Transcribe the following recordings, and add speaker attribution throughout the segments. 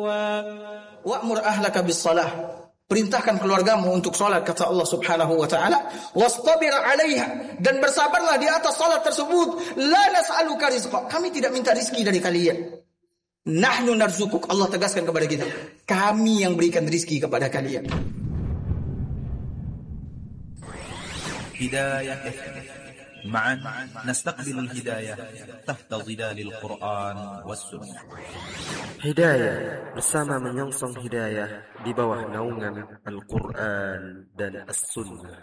Speaker 1: Wa'mur ahlaka bis-shalah. Perintahkan keluargamu untuk salat, kata Allah Subhanahu wa taala. Wastabir 'alaiha, dan bersabarlah di atas salat tersebut. La nas'aluka rizqa. Kami tidak minta rezeki dari kalian. Nahnu narzukuk. Allah tegaskan kepada kita, kami yang berikan rezeki kepada kalian.
Speaker 2: Hidayah. معا نستقبل الهداية تحت ظلال القرآن والسنة.
Speaker 3: Hidayah bersama menyongsong hidayah di bawah naungan Al-Quran dan As-Sunnah.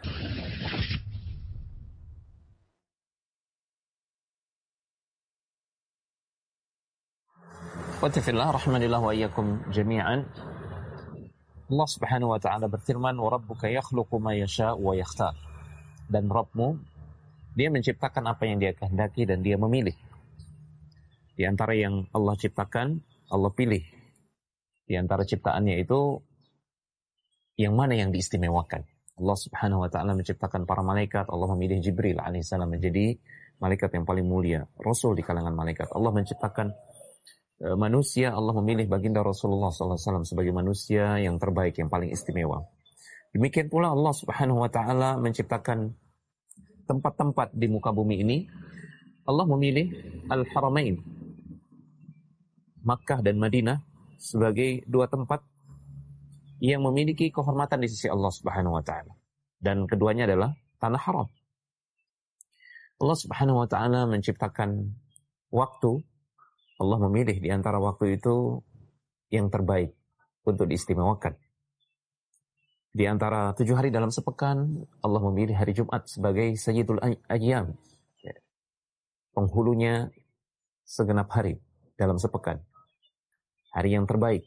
Speaker 4: Watifillah rahmanillah wa iyyakum jami'an. Allah Subhanahu wa taala berfirman, "Wa rabbuka yakhluqu ma yasha'u wa yakhtar." Dan Rabbmu, Dia menciptakan apa yang Dia kehendaki dan Dia memilih. Di antara yang Allah ciptakan, Allah pilih. Di antara ciptaannya itu, yang mana yang diistimewakan. Allah Subhanahu wa taala menciptakan para malaikat. Allah memilih Jibril alaihissalam menjadi malaikat yang paling mulia, rasul di kalangan malaikat. Allah menciptakan manusia. Allah memilih baginda Rasulullah SAW sebagai manusia yang terbaik, yang paling istimewa. Demikian pula Allah Subhanahu wa taala menciptakan tempat-tempat di muka bumi ini. Allah memilih Al-Haramain, Makkah dan Madinah, sebagai dua tempat yang memiliki kehormatan di sisi Allah Subhanahu wa taala. Dan keduanya adalah tanah haram. Allah Subhanahu wa taala menciptakan waktu. Allah memilih di antara waktu itu yang terbaik untuk diistimewakan. Di antara 7 hari dalam sepekan, Allah memilih hari Jumat sebagai Sayyidul Ayyam, penghulunya segenap hari dalam sepekan, hari yang terbaik.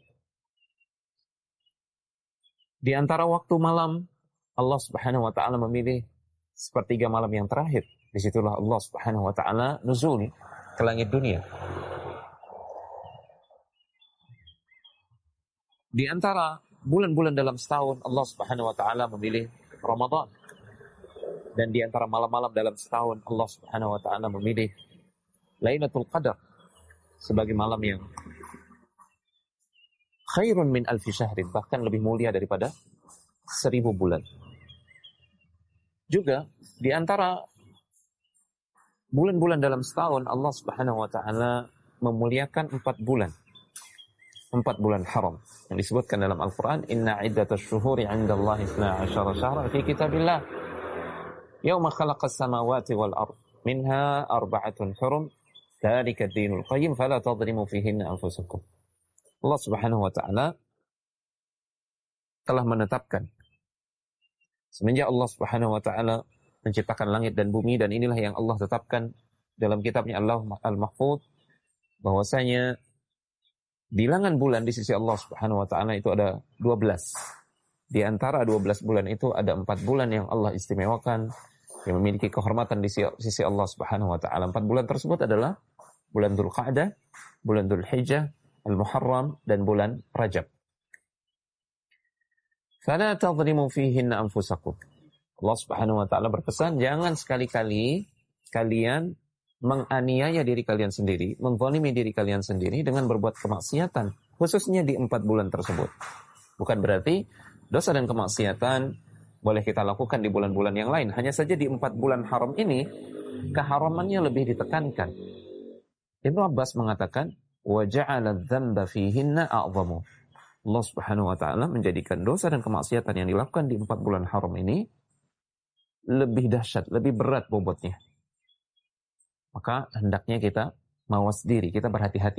Speaker 4: Di antara waktu malam, Allah Subhanahu wa taala memilih sepertiga malam yang terakhir. Disitulah Allah Subhanahu wa taala nuzul ke langit dunia. Di antara bulan-bulan dalam setahun, Allah Subhanahu wa taala memilih Ramadan. Dan di antara malam-malam dalam setahun, Allah Subhanahu wa taala memilih Lailatul Qadar sebagai malam yang khairun min alfi syahrin, bahkan lebih mulia daripada 1000 bulan. Juga di antara bulan-bulan dalam setahun, Allah Subhanahu wa taala memuliakan 4 bulan. 4 bulan haram yang disebutkan dalam Al-Quran, inna iddatash syuhuri 'indallahi 12 syahran fi kitabillah yauma khalaqas samawati wal ard minha arba'atun hurum dzalika ad-dinul qayyim fala tadhlimu fihinna anfusakum. Allah Subhanahu wa taala telah menetapkan, semenjak Allah Subhanahu wa taala menciptakan langit dan bumi, dan inilah yang Allah tetapkan dalam kitabnya Al-Mahfuz, bahwasanya bilangan bulan di sisi Allah Subhanahu wa taala itu ada 12. Di antara 12 bulan itu ada 4 bulan yang Allah istimewakan, yang memiliki kehormatan di sisi Allah Subhanahu wa taala. 4 bulan tersebut adalah bulan Dzulqa'dah, bulan Dzulhijjah, Al-Muharram, dan bulan Rajab. Fala tadhlimu fihinna anfusakum. Allah Subhanahu wa taala berpesan, jangan sekali-kali kalian menganiaya diri kalian sendiri, menzalimi diri kalian sendiri dengan berbuat kemaksiatan, khususnya di 4 bulan tersebut. Bukan berarti dosa dan kemaksiatan boleh kita lakukan di bulan-bulan yang lain. Hanya saja di 4 bulan haram ini, keharamannya lebih ditekankan. Ibnu Abbas mengatakan, وَجَعَلَ الذَّنْبَ فِيهِنَّ أَعْظَمُ. Allah Subhanahu wa taala menjadikan dosa dan kemaksiatan yang dilakukan di 4 bulan haram ini lebih dahsyat, lebih berat bobotnya. Maka hendaknya kita mawas diri, kita berhati-hati.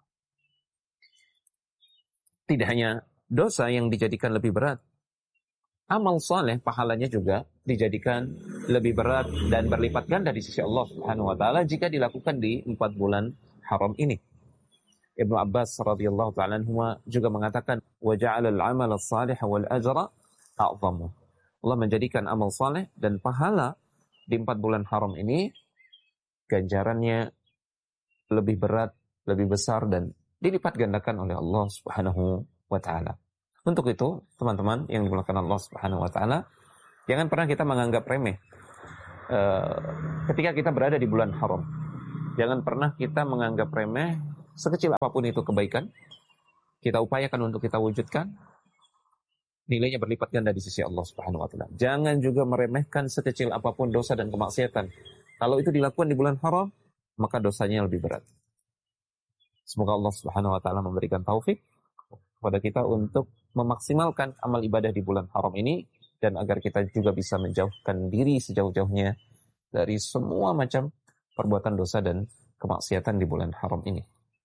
Speaker 4: Tidak hanya dosa yang dijadikan lebih berat, amal saleh pahalanya juga dijadikan lebih berat dan berlipat ganda di sisi Allah Subhanahu wa taala jika dilakukan di 4 bulan haram ini. Ibnu Abbas radhiyallahu ta'ala anhuma juga mengatakan, wa ja'ala al-'amala as-salih wal ajra a'zamu. Allah menjadikan amal saleh dan pahala di 4 bulan haram ini ganjarannya lebih berat, lebih besar, dan dilipat gandakan oleh Allah Subhanahu wa taala. Untuk itu, teman-teman yang dimuliakan Allah Subhanahu wa taala, jangan pernah kita menganggap remeh ketika kita berada di bulan haram. Jangan pernah kita menganggap remeh sekecil apapun itu kebaikan kita upayakan untuk kita wujudkan, nilainya berlipat ganda di sisi Allah Subhanahu wa taala. Jangan juga meremehkan sekecil apapun dosa dan kemaksiatan. Kalau itu dilakukan di bulan haram, maka dosanya lebih berat. Semoga Allah Subhanahu wa taala memberikan taufik kepada kita untuk memaksimalkan amal ibadah di bulan haram ini, dan agar kita juga bisa menjauhkan diri sejauh-jauhnya dari semua macam perbuatan dosa dan kemaksiatan di bulan haram ini.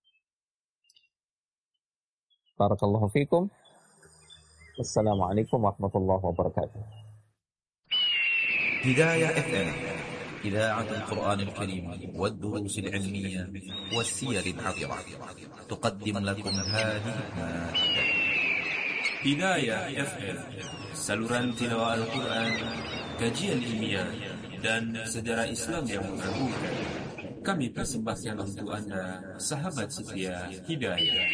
Speaker 4: Barakallahu fikum. Assalamualaikum warahmatullahi wabarakatuh.
Speaker 2: هداية FM إذاعة القرآن الكريم والدروس العلمية والسير العطرة تقدم لكم هذه المادة.
Speaker 5: Hidayah FM, saluran tilawah Al-Quran, kajian ilmiah, dan sejarah Islam yang mengagumkan. Kami persembahkan untuk Anda, sahabat setia Hidayah.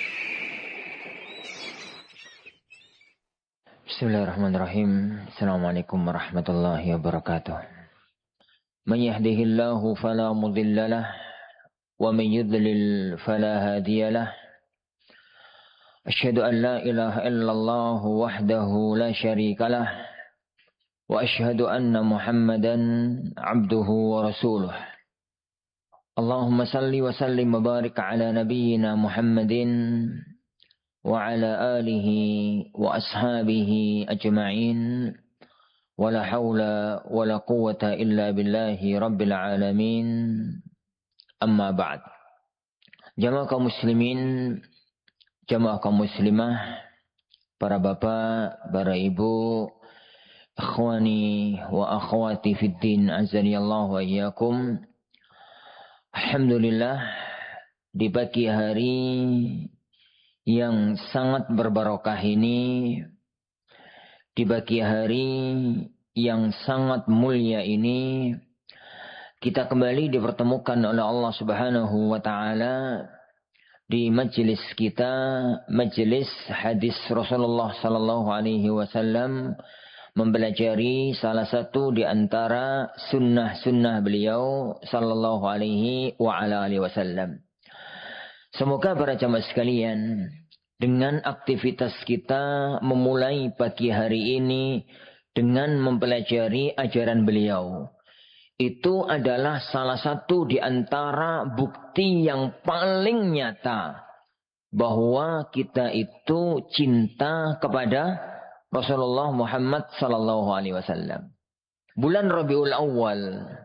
Speaker 6: Bismillahirrahmanirrahim. Assalamualaikum warahmatullahi wabarakatuh. Man yahdihillahu fala mudilla lah, wa man yudlil fala hadiya lah. Asyhadu an la ilaha illallah wahdahu la syarika lah, wa asyhadu anna Muhammadan abduhu wa rasuluh. Allahumma salli wa sallim wa barik ala nabiyyina Muhammadin wa ala alihi wa ashabihi ajma'in, wa la hawla wa la quwwata illa billahi rabbil alamin. Amma ba'd. Jamaah kaum muslimin, jamaah kaum muslimah, para bapak, para ibu, ikhwani wa akhwati fid din, azani Allah wa iyyakum. Alhamdulillah, di pagi hari yang sangat berbarokah ini, di pagi hari yang sangat mulia ini, kita kembali dipertemukan oleh Allah Subhanahu wa taala di majelis kita, majelis hadis Rasulullah sallallahu alaihi wasallam, mempelajari salah satu di antara sunnah-sunnah beliau sallallahu alaihi wa ala alihi wasallam. Semoga para jamaah sekalian, dengan aktivitas kita memulai pagi hari ini dengan mempelajari ajaran beliau, itu adalah salah satu di antara bukti yang paling nyata bahwa kita itu cinta kepada Rasulullah Muhammad sallallahu alaihi wasallam. Bulan Rabiul Awal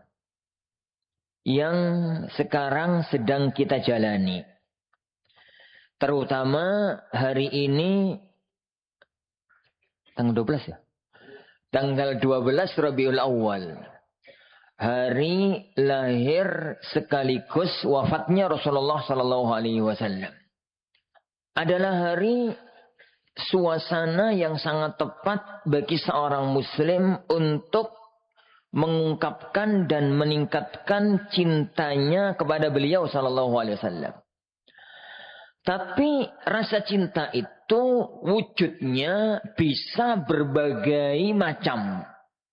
Speaker 6: yang sekarang sedang kita jalani, terutama hari ini tanggal 12 ya. Tanggal 12 Rabiul Awal, hari lahir sekaligus wafatnya Rasulullah sallallahu alaihi wasallam, adalah hari suasana yang sangat tepat bagi seorang muslim untuk mengungkapkan dan meningkatkan cintanya kepada beliau sallallahu alaihi wasallam. Tapi rasa cinta itu wujudnya bisa berbagai macam.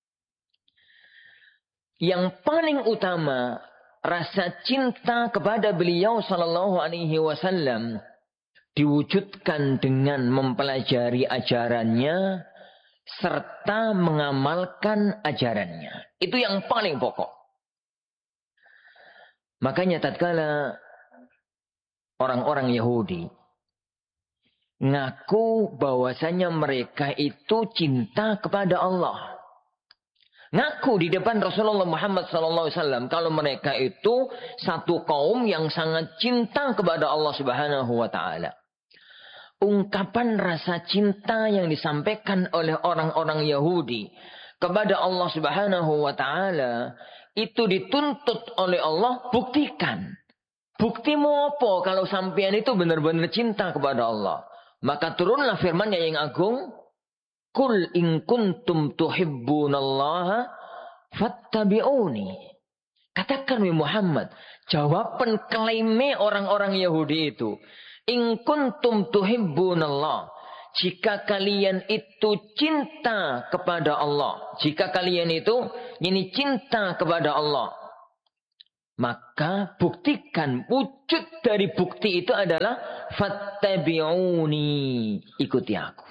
Speaker 6: Yang paling utama, rasa cinta kepada beliau sallallahu alaihi wasallam diwujudkan dengan mempelajari ajarannya serta mengamalkan ajarannya. Itu yang paling pokok. Makanya tatkala orang-orang Yahudi ngaku bahwasanya mereka itu cinta kepada Allah, ngaku di depan Rasulullah Muhammad SAW kalau mereka itu satu kaum yang sangat cinta kepada Allah Subhanahu wa taala. Ungkapan rasa cinta yang disampaikan oleh orang-orang Yahudi kepada Allah Subhanahu wa taala itu dituntut oleh Allah, buktikan. Buktimu apa kalau sampean itu benar-benar cinta kepada Allah? Maka turunlah firman-Nya yang agung, Qul in kuntum tuhibbunallaha fattabi'uni. Katakan Muhammad, jawaban klaimnya orang-orang Yahudi itu, in kuntum tuhibbunallah, jika kalian itu cinta kepada Allah, jika kalian itu ini cinta kepada Allah, Maka buktikan, wujud dari bukti itu adalah fattabi'uni, ikuti aku.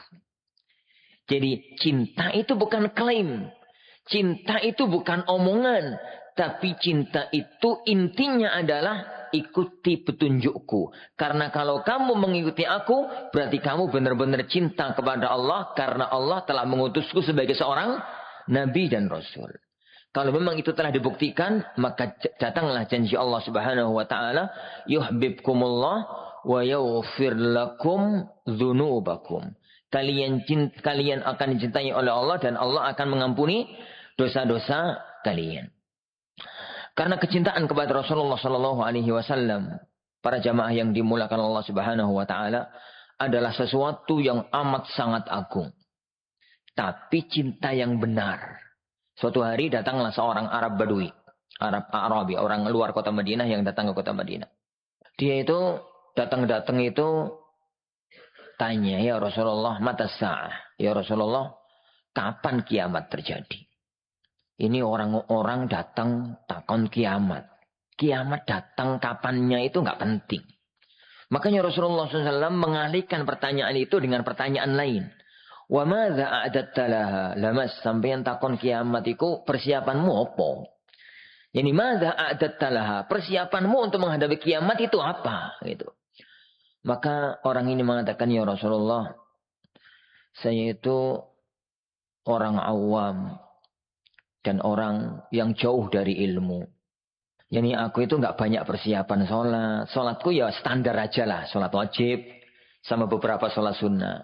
Speaker 6: Jadi cinta itu bukan klaim, cinta itu bukan omongan, tapi cinta itu intinya adalah ikuti petunjukku. Karena kalau kamu mengikuti aku, berarti kamu benar-benar cinta kepada Allah, karena Allah telah mengutusku sebagai seorang nabi dan rasul. Kalau memang itu telah dibuktikan, maka datanglah janji Allah Subhanahu wa taala, yuhibbukumullah wa yaghfir lakum dzunubakum. Kalian akan dicintai oleh Allah dan Allah akan mengampuni dosa-dosa kalian. Karena kecintaan kepada Rasulullah sallallahu alaihi wasallam, para jamaah yang dimuliakan Allah Subhanahu wa taala, adalah sesuatu yang amat sangat agung. Tapi cinta yang benar. Suatu hari datanglah seorang Arab Badui, Arabi, orang luar kota Madinah yang datang ke kota Madinah. Dia itu datang itu tanya, ya Rasulullah, mata sa'ah. Ya Rasulullah, kapan kiamat terjadi? Ini orang-orang datang takon kiamat. Kiamat datang kapannya itu nggak penting. Makanya Rasulullah SAW mengalihkan pertanyaan itu dengan pertanyaan lain. Wa madza a'datta laha? Lamas sampeyan takon kiamat iku persiapanmu apa? Yani madza a'datta laha? Persiapanmu untuk menghadapi kiamat itu apa? Gitu. Maka orang ini mengatakan, ya Rasulullah, saya itu orang awam dan orang yang jauh dari ilmu. Yani aku itu nggak banyak persiapan sholat. Sholatku ya standar aja lah, sholat wajib sama beberapa sholat sunnah.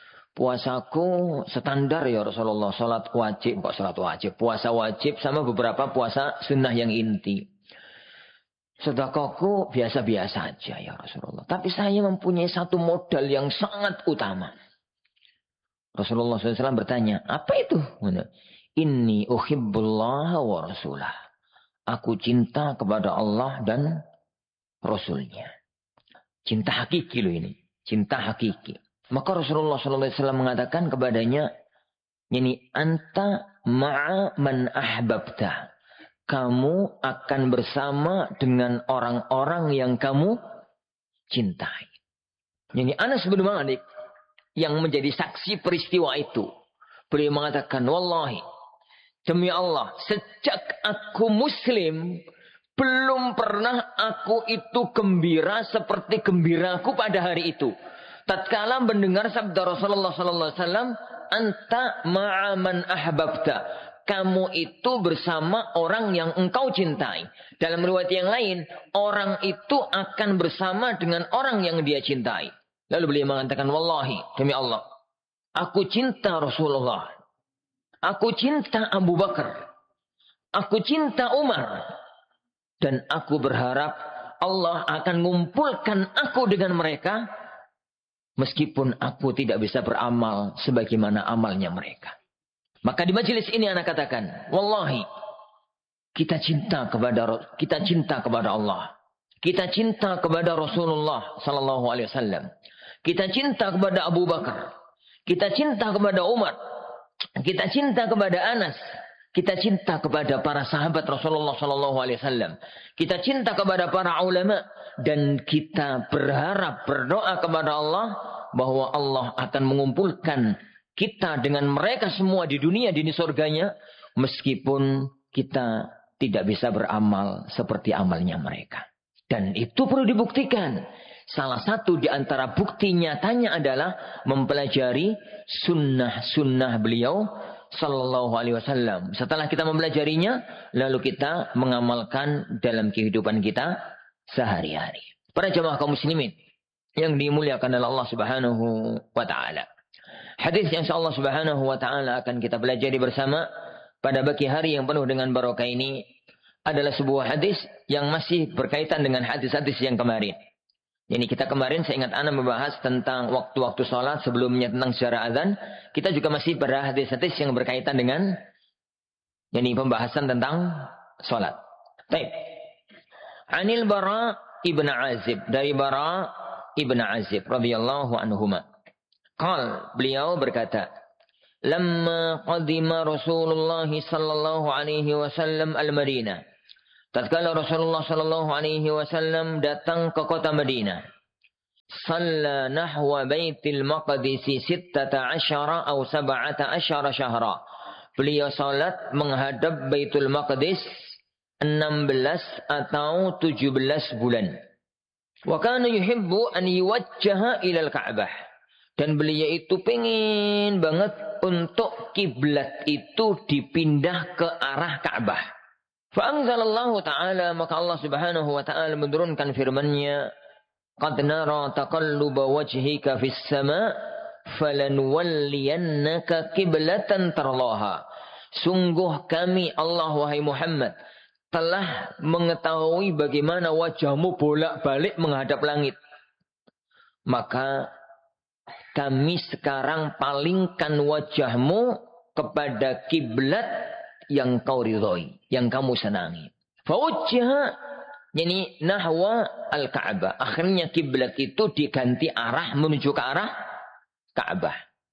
Speaker 6: Puasaku standar ya Rasulullah, salat wajib, puasa wajib sama beberapa puasa sunnah yang inti. Sedekahku biasa-biasa aja ya Rasulullah. Tapi saya mempunyai satu modal yang sangat utama. Rasulullah SAW bertanya, apa itu? Inni uhibbullaha wa rasulah. Aku cinta kepada Allah dan Rasulnya. Cinta hakiki loh ini, cinta hakiki. Maka Rasulullah SAW mengatakan kepadanya, ini anta ma'a man ahbabta. Kamu akan bersama dengan orang-orang yang kamu cintai. Ini Anas bin Malik yang menjadi saksi peristiwa itu. Beliau mengatakan, wallahi, demi Allah, sejak aku muslim, belum pernah aku itu gembira seperti gembiraku pada hari itu. Tatkala mendengar sabda Rasulullah sallallahu alaihi wasallam, anta ma'a man ahbabta. Kamu itu bersama orang yang engkau cintai. Dalam riwayat yang lain, orang itu akan bersama dengan orang yang dia cintai. Lalu beliau mengatakan, wallahi, demi Allah, aku cinta Rasulullah. Aku cinta Abu Bakar. Aku cinta Umar. Dan aku berharap Allah akan mengumpulkan aku dengan mereka. Meskipun aku tidak bisa beramal sebagaimana amalnya mereka. Maka di majelis ini anak katakan, wallahi, kita cinta kepada Allah. Kita cinta kepada Rasulullah sallallahu alaihi wasallam. Kita cinta kepada Abu Bakar. Kita cinta kepada Umar. Kita cinta kepada Anas. Kita cinta kepada para sahabat Rasulullah sallallahu alaihi wasallam. Kita cinta kepada para ulama dan kita berharap, berdoa kepada Allah bahwa Allah akan mengumpulkan kita dengan mereka semua di dunia, di surganya, meskipun kita tidak bisa beramal seperti amalnya mereka. Dan itu perlu dibuktikan. Salah satu di antara bukti nyatanya adalah mempelajari sunnah-sunnah beliau sallallahu alaihi wasallam. Setelah kita mempelajarinya, lalu kita mengamalkan dalam kehidupan kita sehari-hari. Para jamaah kaum muslimin yang dimuliakan oleh Allah Subhanahu wa taala. Hadis yang Allah Subhanahu wa taala akan kita pelajari bersama pada pagi hari yang penuh dengan barokah ini adalah sebuah hadis yang masih berkaitan dengan hadis-hadis yang kemarin. Jadi kita kemarin saya ingat ana membahas tentang waktu-waktu salat, sebelumnya tentang sejarah azan. Kita juga masih pada hadis-hadis yang berkaitan dengan pembahasan tentang salat. Baik. Anil Bara ibn Azib, dari Bara ibn Azib radhiyallahu anhuma. Qal, beliau berkata, lamma qadima Rasulullah sallallahu alaihi wasallam al-Madinah. tatkala Rasulullah sallallahu alaihi wasallam datang ke kota Madinah, shalla nahwa Baitul Maqdis 16 atau 17 syahra. Beliau salat menghadap Baitul Maqdis 16 atau 17 bulan. Wa kana yuhibbu an yuwajjaha ila al-Ka'bah. Dan beliau itu pengen banget untuk kiblat itu dipindah ke arah Ka'bah. Fa anzalallahu ta'ala, maka Allah Subhanahu wa ta'ala menurunkan firman-Nya, qad nara taqalluba wajhika fis sama' falanwalliyannaka qiblatan tarlaha. Sungguh kami, Allah wahai Muhammad, telah mengetahui bagaimana wajahmu bolak-balik menghadap langit. Maka kami sekarang palingkan wajahmu kepada kiblat yang kau ridhoi, yang kamu senangi. Fawajjaha, yani nahwa al-Ka'bah. Akhirnya kiblat itu diganti arah menuju ke arah Ka'bah.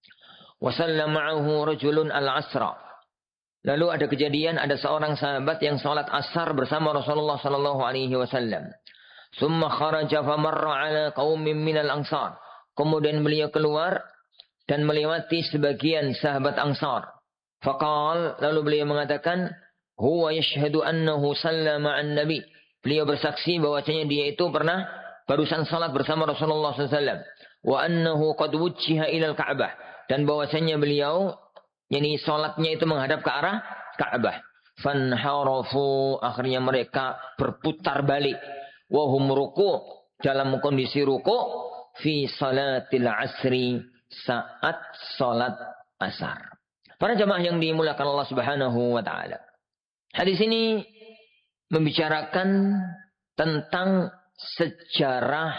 Speaker 6: Wa salla ma'ahu rajulun al-asra. Lalu ada kejadian, ada seorang sahabat yang salat asar bersama Rasulullah sallallahu alaihi wasallam. Tsumma kharaja famarra ala qaumin minal ansar. Kemudian beliau keluar dan melewati sebagian sahabat Ansar. Faqal, lalu beliau mengatakan, huwa yashhadu annahu sallama an nabi. Beliau bersaksi bahwasanya dia itu pernah barusan salat bersama Rasulullah SAW. Wa annahu qad wujjiha ilal Ka'bah. Dan bahwasanya beliau, yani salatnya itu menghadap ke arah Ka'bah. Fanharafu, akhirnya mereka berputar balik. Wahum ruku', dalam kondisi ruku'. Fi salatil asri, saat salat asar. Para jamaah yang dimuliakan Allah Subhanahu wa taala. Hadis ini membicarakan tentang sejarah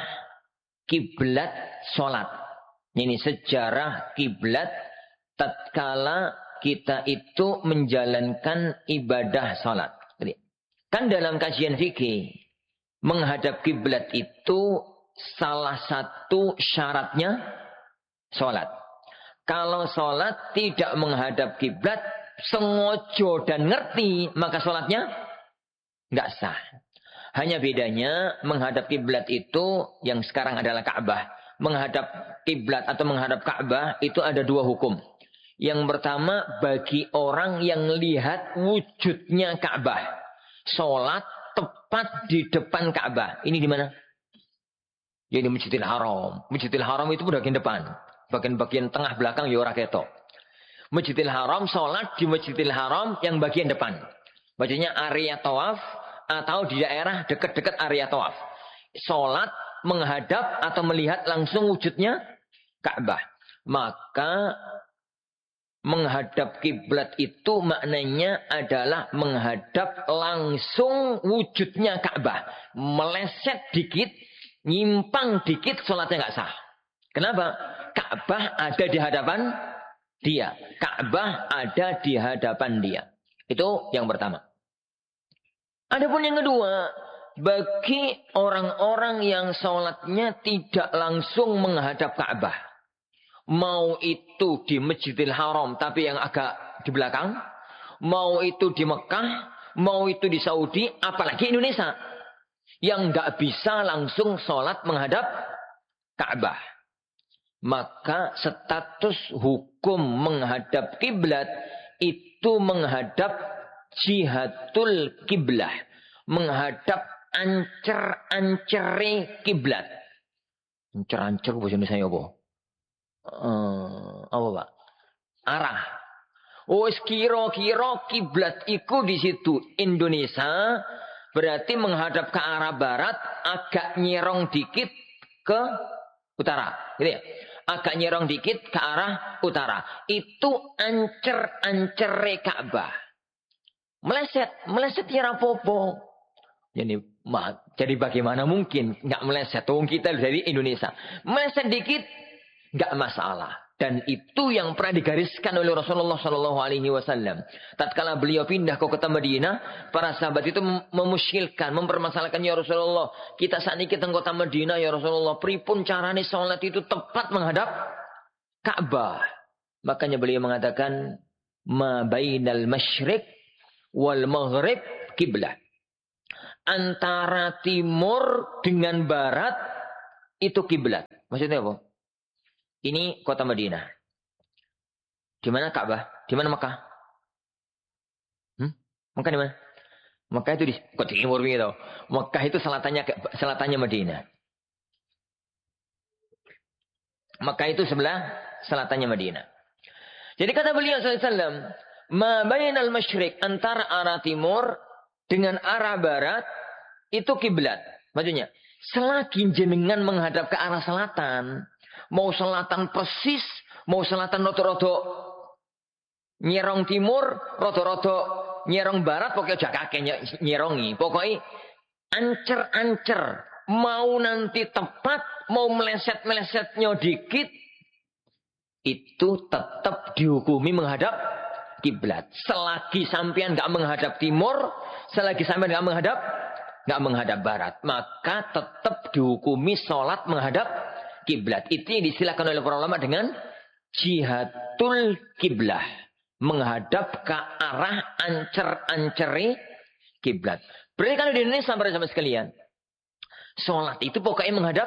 Speaker 6: kiblat salat. Ini sejarah kiblat tatkala kita itu menjalankan ibadah salat. Kan dalam kajian fikih menghadap kiblat itu salah satu syaratnya sholat. Kalau sholat tidak menghadap kiblat, sengojo dan ngerti, maka sholatnya nggak sah. Hanya bedanya menghadap kiblat itu yang sekarang adalah Ka'bah. Menghadap kiblat atau menghadap Ka'bah itu ada dua hukum. Yang pertama, bagi orang yang lihat wujudnya Ka'bah, sholat tepat di depan Ka'bah. Ini di mana? Ya di Masjidil Haram. Masjidil Haram itu bagian depan. Bagian tengah belakang ya ora ketok. Masjidil Haram, sholat di Masjidil Haram yang bagian depan. Maksudnya area tawaf atau di daerah dekat-dekat area tawaf. Sholat menghadap atau melihat langsung wujudnya Ka'bah. Maka menghadap kiblat itu maknanya adalah menghadap langsung wujudnya Ka'bah. Meleset dikit, nyimpang dikit, sholatnya nggak sah. Kenapa? Ka'bah ada di hadapan dia. Ka'bah ada di hadapan dia. Itu yang pertama. Adapun yang kedua, bagi orang-orang yang sholatnya tidak langsung menghadap Ka'bah, mau itu di Masjidil Haram tapi yang agak di belakang, mau itu di Mekah, mau itu di Saudi, apalagi Indonesia, yang nggak bisa langsung sholat menghadap Ka'bah, maka status hukum menghadap kiblat itu menghadap jihatul kiblah, menghadap ancer-ancere kiblat. Ancer-ancer bahasa Indonesia apa? Apa Pak? Arah. Wis kira-kira kiblat iku di situ Indonesia, berarti menghadap ke arah barat, agak nyerong dikit ke utara, gitu ya. Agak nyerong dikit ke arah utara. Itu ancer-ancere Ka'bah. Meleset ya rapopo. Jadi bagaimana mungkin nggak meleset? Kita dari Indonesia. Meleset dikit nggak masalah. Dan itu yang pernah digariskan oleh Rasulullah Shallallahu Alaihi Wasallam. Tatkala beliau pindah ke kota Madinah, para sahabat itu memuskilkan, mempermasalahkan, ya Rasulullah, kita saat ini kita kota Madinah, ya Rasulullah, pripun carane sholat itu tepat menghadap Ka'bah. Makanya beliau mengatakan, ma bainal masyriq wal maghrib kiblah. antara timur dengan barat itu kiblat. Maksudnya apa? Ini kota Madinah. Di mana Ka'bah? Di mana Mekah? Mekah di mana? Mekah itu di timur gitu. Mekah itu selatannya Madinah. Mekah itu sebelah selatannya Madinah. Jadi kata beliau SAW, ma bainal masyriq, antara arah timur dengan arah barat itu kiblat. Maksudnya, selagi jenengan menghadap ke arah selatan, mau selatan persis, mau selatan rodo-rodo nyerong timur, rodo-rodo nyerong barat, pokoknya aja kakek nyerongi. Pokoknya ancer-ancer, mau nanti tepat, mau meleset-melesetnya dikit, itu tetap dihukumi menghadap kiblat. Selagi sampean nggak menghadap timur, selagi sampean nggak menghadap barat, maka tetap dihukumi sholat menghadap kiblat. Itu yang disilakan oleh para ulama dengan jihatul kiblah, menghadap ke arah ancer-anceri kiblat. Berarti kalau di Indonesia sama sekalian, sholat itu pokoknya menghadap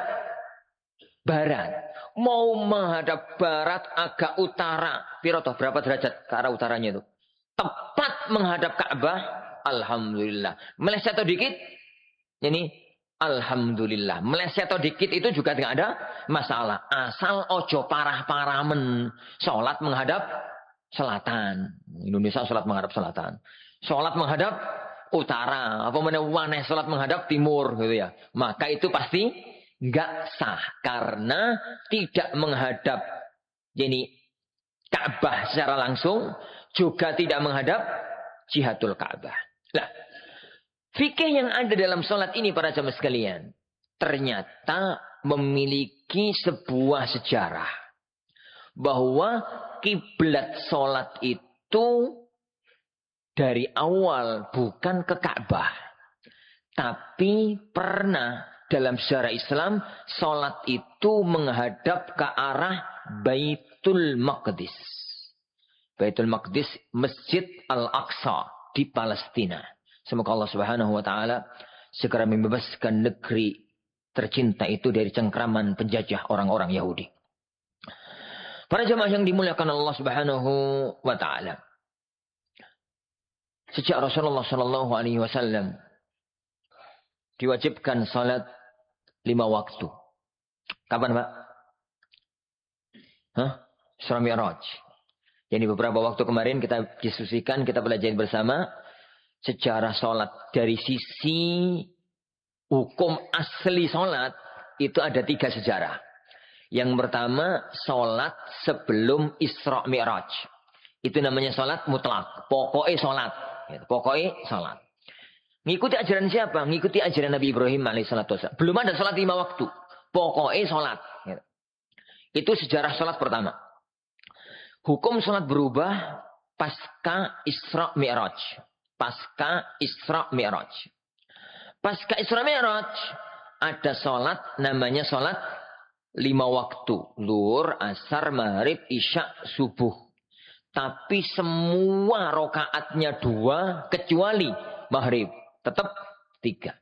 Speaker 6: barat. Mau menghadap barat agak utara, berapa derajat ke arah utaranya itu? Tepat menghadap Ka'bah, alhamdulillah. Meleset atau dikit, ini alhamdulillah. Meleset atau dikit itu juga tidak ada masalah. Asal ojo parah-parah sholat menghadap selatan. Indonesia sholat menghadap selatan. Sholat menghadap utara. Apa mana sholat menghadap timur gitu ya. Maka itu pasti nggak sah karena tidak menghadap jadi Ka'bah secara langsung, juga tidak menghadap jihatul Ka'bah. Nah, fikih yang ada dalam sholat ini para jamaah sekalian ternyata memiliki sebuah sejarah bahwa kiblat sholat itu dari awal bukan ke Ka'bah, tapi pernah dalam sejarah Islam, sholat itu menghadap ke arah Baitul Maqdis. Baitul Maqdis, Masjid Al-Aqsa di Palestina. Semoga Allah Subhanahu wa Ta'ala segera membebaskan negeri tercinta itu dari cengkraman penjajah orang-orang Yahudi. Para jemaah yang dimuliakan Allah Subhanahu wa Ta'ala, sejak Rasulullah Sallallahu Alaihi Wasallam diwajibkan salat 5 waktu. Kapan, Pak? Isra Mi'raj. Jadi beberapa waktu kemarin kita diskusikan, kita pelajari bersama sejarah salat. Dari sisi hukum asli salat itu ada 3 sejarah. Yang pertama, salat sebelum Isra Mi'raj. Itu namanya salat mutlak. Pokoknya salat. Pokoknya salat. Ngikuti ajaran siapa? Ngikuti ajaran Nabi Ibrahim alaihissalam. Belum ada salat 5 waktu. Pokoknya salat. Itu sejarah salat pertama. Hukum salat berubah pasca Isra Mi'raj. Pasca Isra Mi'raj. Pasca Isra Mi'raj ada salat namanya salat 5 waktu. Zuhur, asar, maghrib, isya, subuh. Tapi semua rokaatnya 2 kecuali maghrib. Tetap 3.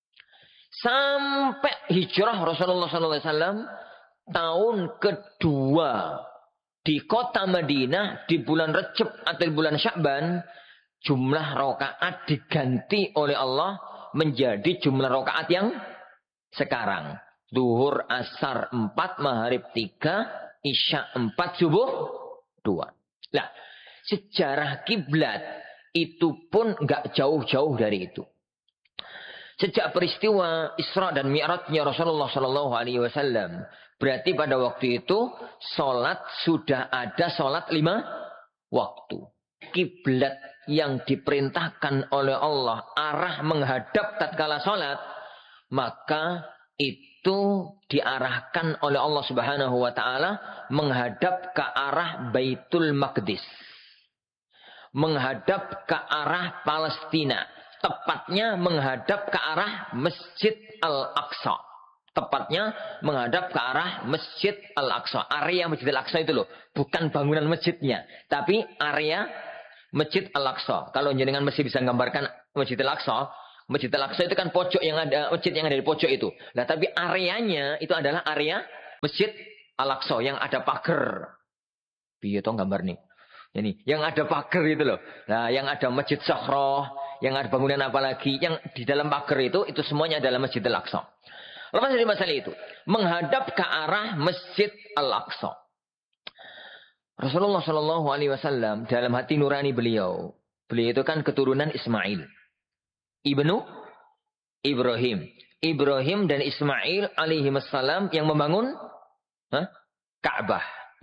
Speaker 6: Sampai hijrah Rasulullah SAW tahun kedua di kota Madinah di bulan Rajab atau di bulan Sya'ban, jumlah rakaat diganti oleh Allah menjadi jumlah rakaat yang sekarang. Zuhur, asar 4, maghrib 3, isya 4, subuh 2. Nah, sejarah kiblat itu pun nggak jauh-jauh dari itu. Sejak peristiwa Isra dan Mi'rajnya Rasulullah Shallallahu Alaihi Wasallam, berarti pada waktu itu sholat sudah ada sholat 5 waktu. Kiblat yang diperintahkan oleh Allah arah menghadap tatkala sholat, maka itu diarahkan oleh Allah Subhanahu Wa Taala menghadap ke arah Baitul Maqdis, menghadap ke arah Palestina. Tepatnya menghadap ke arah Masjid Al-Aqsa. Tepatnya menghadap ke arah Masjid Al-Aqsa. Area Masjid Al-Aqsa itu loh. Bukan bangunan masjidnya. Tapi area Masjid Al-Aqsa. Kalau jenengan masih bisa gambarkan Masjid Al-Aqsa. Masjid Al-Aqsa itu kan pojok yang ada, masjid yang ada di pojok itu. Nah, tapi areanya itu adalah area Masjid Al-Aqsa yang ada pagar. Piye to gambar nih? Ini yang ada pagar itu loh. Nah, yang ada Masjid Sahroh, yang ada bangunan apa lagi, yang di dalam pagar itu semuanya adalah Masjid Al-Aqsa. Lepas dari masalah itu, menghadap ke arah Masjid Al-Aqsa. Rasulullah Shallallahu Alaihi Wasallam dalam hati nurani beliau itu kan keturunan Ismail, ibnu Ibrahim. Ibrahim dan Ismail alaihi wassalam yang membangun Ka'bah,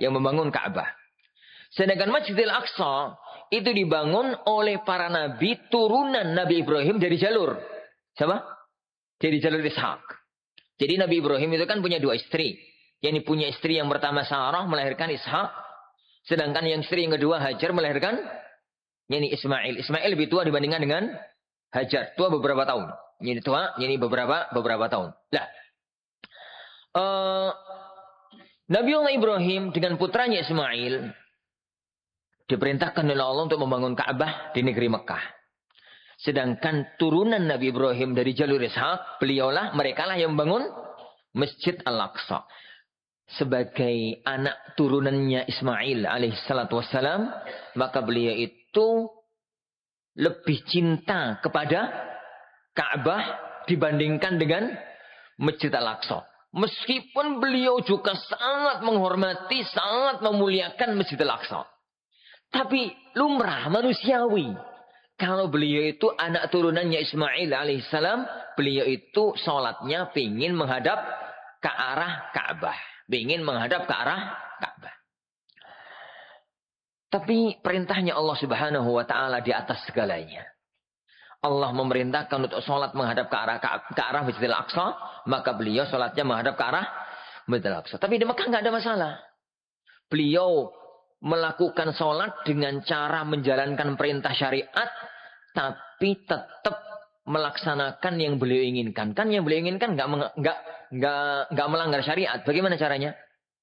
Speaker 6: Sedangkan Masjidil Aqsa itu dibangun oleh para nabi turunan Nabi Ibrahim dari jalur siapa? Dari jalur Ishak. Jadi Nabi Ibrahim itu kan punya 2 istri. Yang punya istri yang pertama Sarah melahirkan Ishak. Sedangkan yang istri yang kedua Hajar melahirkan Ismail. Ismail lebih tua dibandingkan dengan Hajar. Tua beberapa tahun. Ini beberapa tahun. Nah, Nabiullah Ibrahim dengan putranya Ismail diperintahkan oleh Allah untuk membangun Ka'bah di negeri Mekah. Sedangkan turunan Nabi Ibrahim dari jalur Ishak, merekalah yang membangun Masjid Al-Aqsa. Sebagai anak turunannya Ismail alaihissalatu wassalam, maka beliau itu lebih cinta kepada Ka'bah dibandingkan dengan Masjid Al-Aqsa. Meskipun beliau juga sangat menghormati, sangat memuliakan Masjid Al-Aqsa. Tapi lumrah manusiawi. Kalau beliau itu anak turunannya Ismail alaihissalam, beliau itu sholatnya ingin menghadap ke arah Ka'bah. Tapi perintahnya Allah Subhanahu wa taala di atas segalanya. Allah memerintahkan untuk sholat menghadap ke arah Masjidil Aqsa, maka beliau sholatnya menghadap ke arah Masjidil Aqsa. Tapi di Mekah nggak ada masalah. Beliau melakukan sholat dengan cara menjalankan perintah syariat, tapi tetap melaksanakan yang beliau inginkan. Kan yang beliau inginkan nggak melanggar syariat. Bagaimana caranya?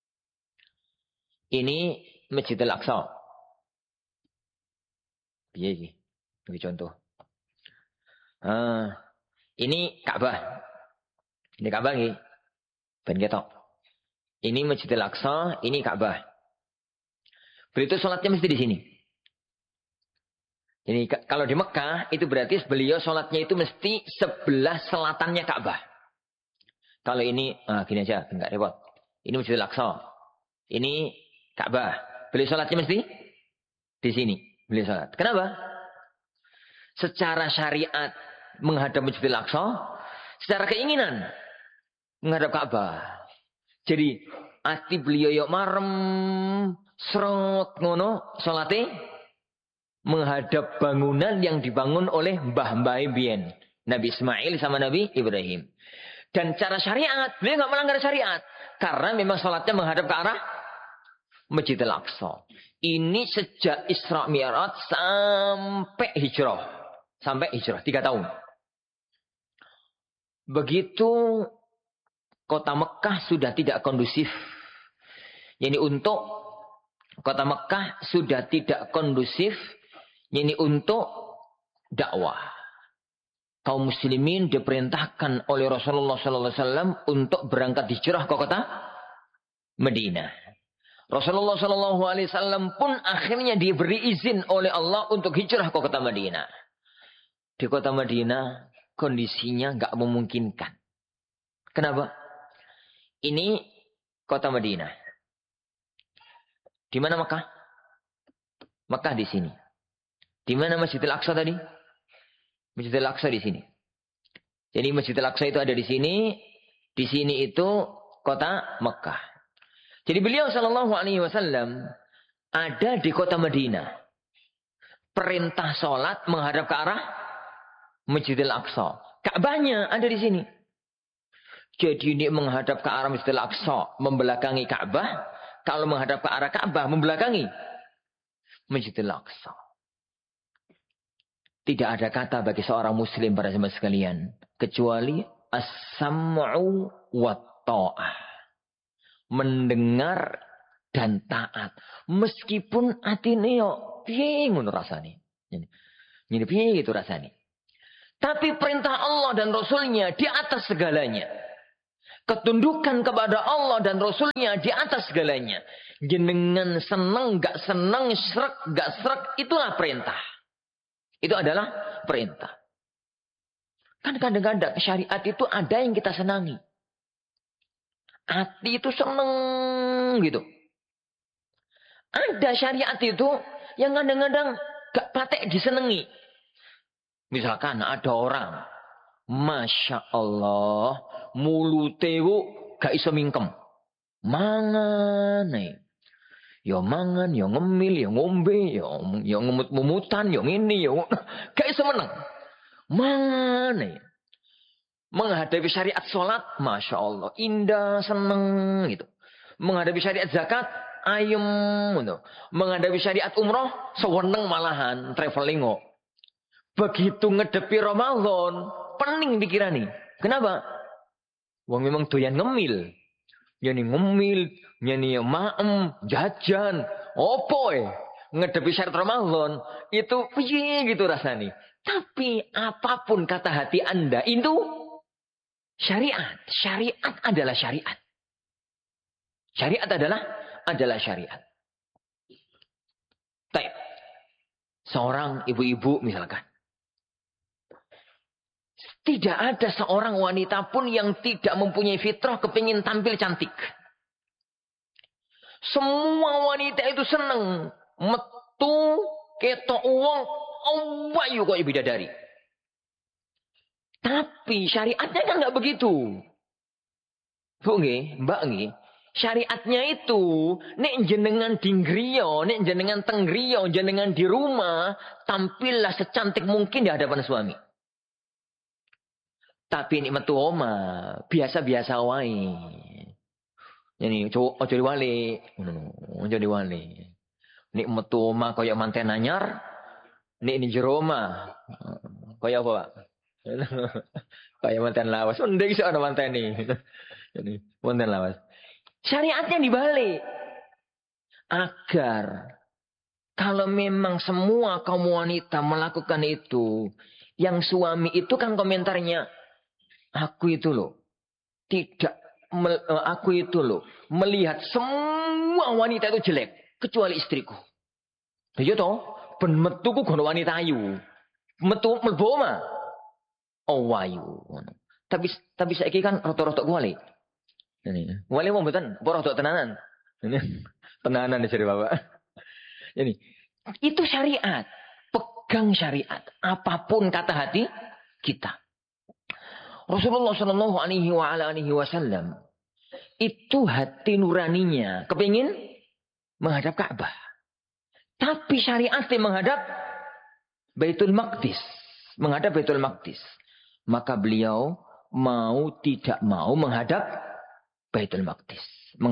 Speaker 6: Ini Masjidil Aqsa. Piye iki? Contoh. Ini Ka'bah. Ini Ka'bah nggih. Ben ketok. Ini Masjidil Aqsa, ini Ka'bah. Beliau sholatnya mesti di sini. Jadi kalau di Mekah itu berarti beliau sholatnya itu mesti sebelah selatannya Ka'bah. Kalau ini gini aja, enggak repot. Ini Masjidil Aqsa. Ini Ka'bah. Beliau sholatnya mesti di sini. Beliau sholat. Kenapa? Secara syariat menghadap Masjidil Aqsa, secara keinginan menghadap Ka'bah. Jadi ati beliau yo marem srot ngono salate menghadap bangunan yang dibangun oleh mbah-mbah biyen, Nabi Ismail sama Nabi Ibrahim. Dan cara syariat, beliau enggak melanggar syariat karena memang salatnya menghadap ke arah Masjidil Aqsa. Ini sejak Isra Mi'raj sampai hijrah. 3 tahun. Begitu kota Mekah sudah tidak kondusif. Jadi untuk kota Mekah sudah tidak kondusif. Jadi untuk dakwah. Kaum muslimin diperintahkan oleh Rasulullah SAW untuk berangkat hijrah ke kota Madinah. Rasulullah SAW pun akhirnya diberi izin oleh Allah untuk hijrah ke kota Madinah. Di kota Madinah kondisinya nggak memungkinkan. Kenapa? Ini kota Madinah. Di mana Mekah? Mekah di sini. Di mana Masjidil Aqsa tadi? Masjidil Aqsa di sini. Jadi Masjidil Aqsa itu ada di sini. Di sini itu kota Mekah. Jadi beliau Shallallahu Alaihi Wasallam ada di kota Madinah. Perintah sholat menghadap ke arah Masjidil Aqsa. Ka'bahnya ada di sini. Jadi ini menghadap ke arah Masjidil Aqsa, membelakangi Ka'bah. Kalau menghadap ke arah Ka'bah, membelakangi Masjidil Aqsa. Tidak ada kata bagi seorang muslim pada zaman sekalian. Kecuali as-sam'u wa ta'ah. Mendengar dan taat. Meskipun atine yo piye ngono rasane. Ini piye itu rasane. Tapi perintah Allah dan Rasulnya di atas segalanya. Ketundukan kepada Allah dan Rasulnya di atas segalanya. Jenengan seneng, gak seneng, srek, gak srek, itulah perintah. Itu adalah perintah. Kan kadang-kadang syariat itu ada yang kita senangi. Hati itu seneng gitu. Ada syariat itu yang kadang-kadang gak patek disenengi. Misalkan ada orang, Masya Allah, mulute gak iso mingkem. Mangan ya mangan, ya ngemil, ya ngombe, ya ngemut-mumutan, ya ini, ya gak iso meneng. Mangan menghadapi syariat sholat, Masya Allah, indah, seneng gitu. Menghadapi syariat zakat, ayem gitu. Menghadapi syariat umroh, seweneng malahan, traveling kok. Begitu ngedepi Ramadan, pening dikirani. Kenapa? Wong memang doyan ngemil. Yani ngemil, yani maem, jajan, opo ngedepi syariat Ramadan, itu piye gitu rasanya. Tapi apapun kata hati Anda, itu syariat. Syariat adalah syariat. Syariat adalah syariat. Baik. Seorang ibu-ibu misalkan. Tidak ada seorang wanita pun yang tidak mempunyai fitrah kepingin tampil cantik. Semua wanita itu seneng. Metu, ketok uang, awayu kok bidadari. Tapi syariatnya kan nggak begitu. Bu nggih, Mbak nggih. Syariatnya itu, nek jenengan dinggriyo, nek jenengan tenggriyo, jenengan di rumah, tampillah secantik mungkin di hadapan suami. Tapi ini metu oma, biasa-biasa wae. Jadi ojo diwali, ojo diwali. Nek metu oma kaya manten anyar, nek ini jero oma, kaya apa, Pak? Kaya manten lawas. Ndek iso ana manteni. Jadi manten lawas. Syariatnya dibalik. Agar kalau memang semua kaum wanita melakukan itu, yang suami itu kan komentarnya, aku itu loh melihat semua wanita itu jelek kecuali istriku. Iya toh, ben metuku gono wanita ayu. Metu mlebu omah. Oh ayu. Tapi saiki kan rada-rada kuali. Ini. Wali mau mboten, apa rada tenanan. Ini tenanan dari Bapak. Ini itu syariat. Pegang syariat. Apapun kata hati kita. Rasulullah Shallallahu Alaihi Wasallam itu hati nuraninya kepingin menghadap Ka'bah, tapi syariatnya menghadap Baitul Maqdis, maka beliau mau tidak mau menghadap Baitul Maqdis.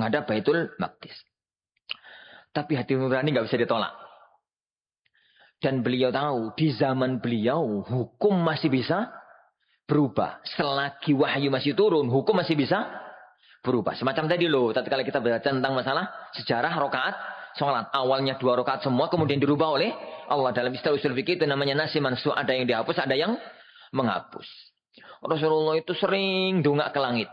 Speaker 6: Tapi hati nurani nggak bisa ditolak. Dan beliau tahu di zaman beliau hukum masih bisa berubah. Selagi wahyu masih turun, hukum masih bisa berubah. Semacam tadi loh, tatkala kita baca tentang masalah sejarah rakaat sholat. Awalnya 2 rakaat semua, kemudian dirubah oleh Allah. Dalam istilah usul fikih itu namanya nasi mansu. Ada yang dihapus, ada yang menghapus. Rasulullah itu sering dongak ke langit.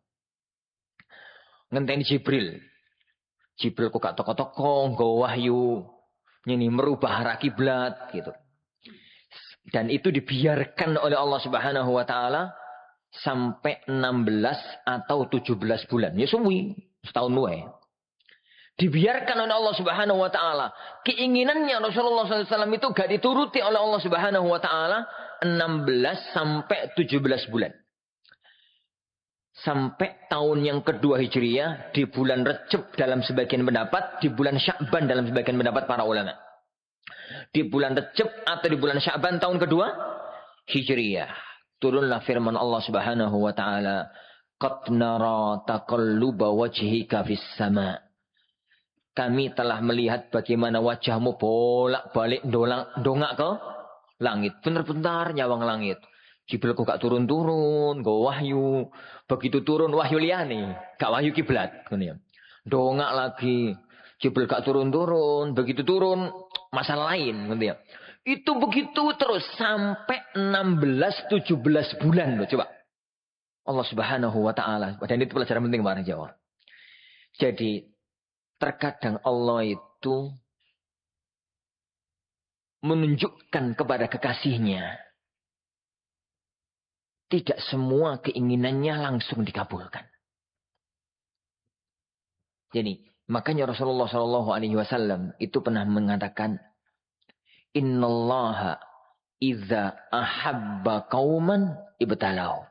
Speaker 6: Ngenteni Jibril. Jibril kok gak toko-toko, nggawa wahyu. Ini merubah arah kiblat gitu. Dan itu dibiarkan oleh Allah Subhanahu wa taala sampai 16 atau 17 bulan. Ya suwi, setahun wae. Dibiarkan oleh Allah Subhanahu wa taala. Keinginannya Rasulullah SAW itu gak dituruti oleh Allah Subhanahu wa taala 16 sampai 17 bulan. Sampai tahun yang kedua Hijriyah di bulan Recep dalam sebagian pendapat, di bulan Sya'ban dalam sebagian pendapat para ulama. Di bulan Recep atau di bulan Sya'ban tahun kedua Hijriyah turunlah firman Allah Subhanahu wa taala, "Qad nara taqalluba wajhika fis sama." Kami telah melihat bagaimana wajahmu bolak-balik dongak ke langit. Benar-benar nyawang langit. Jibril kok gak turun-turun, gak wahyu. Begitu turun wahyu liyane, gak wahyu kiblat. Dongak lagi. Jibril gak turun-turun, begitu turun masalah lain. Itu begitu terus sampai 16-17 bulan loh coba. Allah Subhanahu wa taala. Dan itu pelajaran penting Pak Jawa. Jadi terkadang Allah itu menunjukkan kepada kekasihnya. Tidak semua keinginannya langsung dikabulkan. Jadi makanya Rasulullah SAW itu pernah mengatakan, Innallaha idza ahabba qauman ibtalau.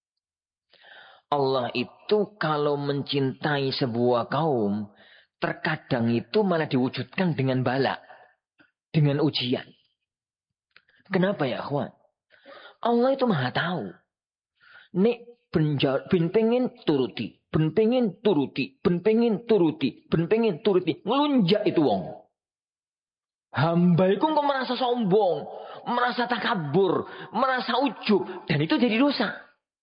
Speaker 6: Allah itu kalau mencintai sebuah kaum, terkadang itu malah diwujudkan dengan bala, dengan ujian. Kenapa ya, akhwan? Allah itu maha tahu. Nek ben pengen turuti, ben pengen turuti, ben pengen turuti, ben pengen turuti, ngelunjak itu wong. Hamba itu kok merasa sombong, merasa takabur, merasa ujub, dan itu jadi dosa.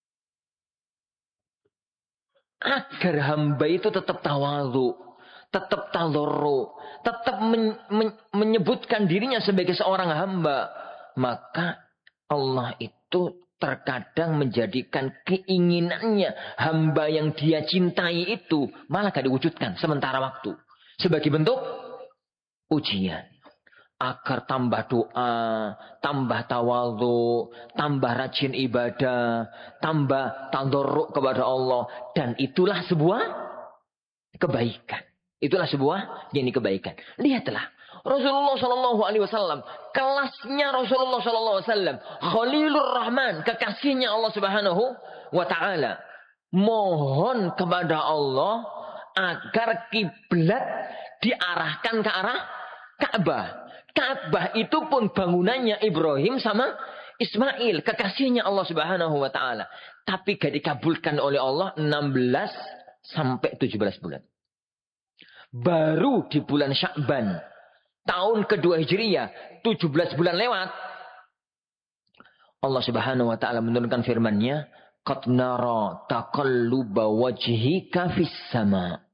Speaker 6: Agar hamba itu tetap tawadhu, tetap tadarru, tetap menyebutkan dirinya sebagai seorang hamba, maka Allah itu terkadang menjadikan keinginannya hamba yang dia cintai itu malah gak diwujudkan sementara waktu sebagai bentuk ujian. Agar tambah doa, tambah tawadhu, tambah rajin ibadah, tambah tadarruk kepada Allah. Dan itulah sebuah kebaikan. Itulah sebuah kebaikan. Lihatlah. Rasulullah SAW, kelasnya Rasulullah SAW, Khalilur Rahman, kekasihnya Allah Subhanahu wa Ta'ala, mohon kepada Allah agar kiblat diarahkan ke arah Ka'bah. Ka'bah itu pun bangunannya Ibrahim sama Ismail, kekasihnya Allah Subhanahu wa Ta'ala. Tapi gak dikabulkan oleh Allah 16 sampai 17 bulan. Baru di bulan Sya'ban, tahun kedua Hijriyah, 17 bulan lewat, Allah Subhanahu wa Ta'ala menurunkan firman-Nya, "Qad nara taqalluba wajhika fis sama."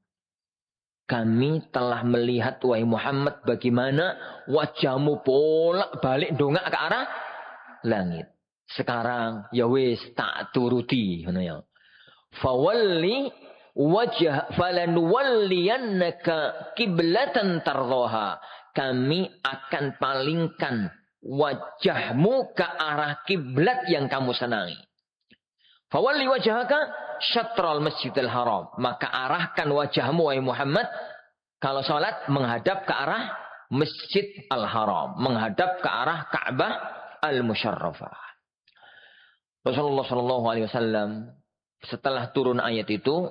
Speaker 6: Kami telah melihat wahai Muhammad bagaimana wajahmu bolak-balik dongak ke arah langit. Sekarang ya wis tak turuti ngono ya. Fawalli wajh falanwalliyannaka qiblatan tardhaha. Kami akan palingkan wajahmu ke arah kiblat yang kamu senangi. Fawalli wajhaka syatral masjidil haram. Maka arahkan wajahmu wahai Muhammad kalau salat menghadap ke arah Masjid Al-Haram, menghadap ke arah Ka'bah Al-Musyarrafah. Rasulullah SAW setelah turun ayat itu